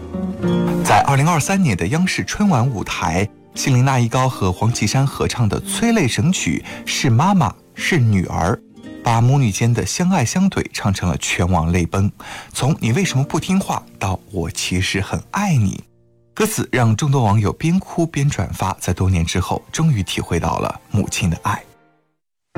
在2023年的央视春晚舞台，希林娜依高和黄绮珊合唱的催泪神曲《是妈妈是女儿》，把母女间的相爱相怼唱成了全网泪崩。从你为什么不听话到我其实很爱你，歌词让众多网友边哭边转发，在多年之后终于体会到了母亲的爱。